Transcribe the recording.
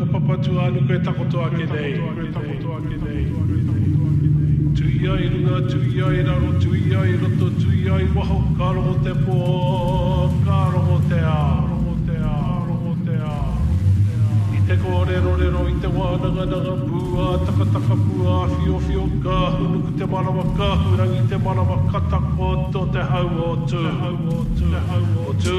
papatua anu koe takoto ake nei. Tui ai runga, tui ai raro, tui ai roto, tui ai waho, ka rongo te pō, ka rongo te ao. I te kōrero, i te wānanga, pua, taka pua, fio, ka hunuku te manawa, ka hurangi te manawa, ka tako to te hau o tū.